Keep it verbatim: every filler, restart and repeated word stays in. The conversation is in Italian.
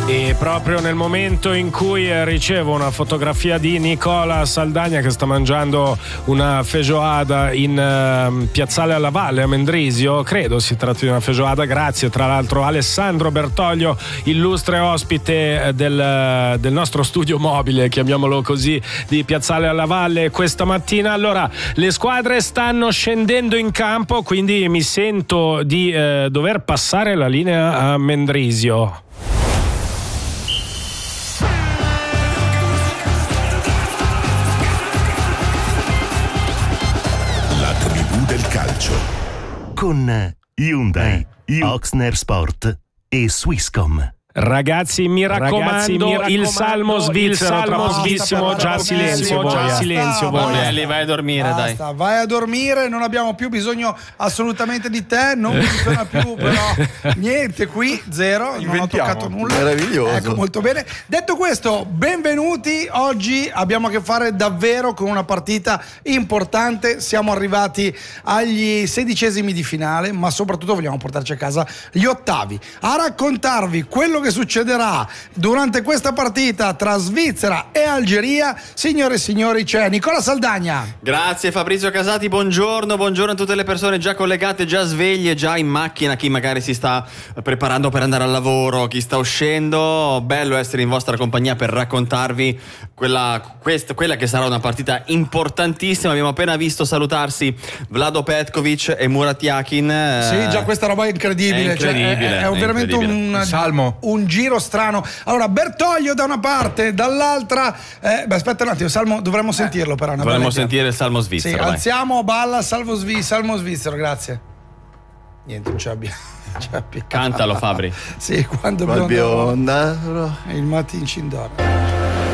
E proprio nel momento in cui ricevo una fotografia di Nicola Saldagna che sta mangiando una feijoada in uh, Piazzale alla Valle a Mendrisio, credo si tratti di una feijoada, grazie tra l'altro Alessandro Bertoglio, illustre ospite del, del nostro studio mobile, chiamiamolo così, di Piazzale alla Valle questa mattina. Allora, le squadre stanno scendendo in campo, quindi mi sento di eh, dover passare la linea a Mendrisio. Calcio con Hyundai, eh. Oxner Sport e Swisscom. Ragazzi, mi raccomando, Ragazzi, mi raccomando il salmo svizzero, il salmo svizzero, già silenzio, voi, già silenzio, voi. Belli, vai a dormire, basta, dai. Vai a dormire, non abbiamo più bisogno assolutamente di te, non funziona più, però niente, qui zero, non ho toccato nulla. Meraviglioso. Ecco, molto bene. Detto questo, benvenuti. Oggi abbiamo a che fare davvero con una partita importante. Siamo arrivati agli sedicesimi di finale, ma soprattutto vogliamo portarci a casa gli ottavi. A raccontarvi quello che che succederà durante questa partita tra Svizzera e Algeria, signore e signori, c'è Nicola Saldagna. Grazie Fabrizio Casati, buongiorno, buongiorno a tutte le persone già collegate, già sveglie, già in macchina, chi magari si sta preparando per andare al lavoro, chi sta uscendo. Bello essere in vostra compagnia per raccontarvi quella, questa, quella che sarà una partita importantissima. Abbiamo appena visto salutarsi Vlado Petkovic e Murat Yakin. Sì, già questa roba è incredibile, è, incredibile, cioè, è, è, è veramente incredibile. un salmo, un giro strano. Allora, Bertoglio da una parte, dall'altra eh, beh, aspetta un attimo, Salmo, dovremmo sentirlo però. Una dovremmo sentire il salmo svizzero. Sì, alziamo, balla, salvo svi, salmo svizzero, grazie. Niente, non ce l'abbiamo. Cantalo Fabri. Sì, quando bionda il Matin Cindora.